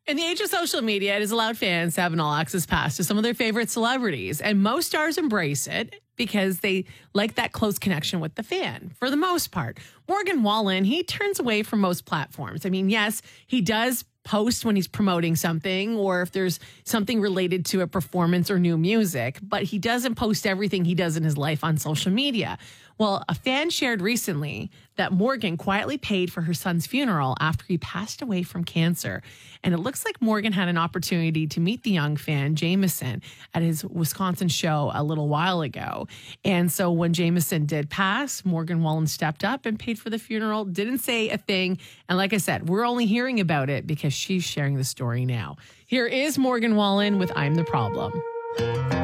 In the age of social media, it has allowed fans to have an all-access pass to some of their favorite celebrities, and most stars embrace it because they like that close connection with the fan, for the most part. Morgan Wallen, he turns away from most platforms. I mean, yes, he does post when he's promoting something or if there's something related to a performance or new music, but he doesn't post everything he does in his life on social media. Well, a fan shared recently that Morgan quietly paid for her son's funeral after he passed away from cancer. And it looks like Morgan had an opportunity to meet the young fan, Jameson, at his Wisconsin show a little while ago. And so when Jameson did pass, Morgan Wallen stepped up and paid for the funeral, didn't say a thing. And like I said, we're only hearing about it because she's sharing the story now. Here is Morgan Wallen with I'm the Problem.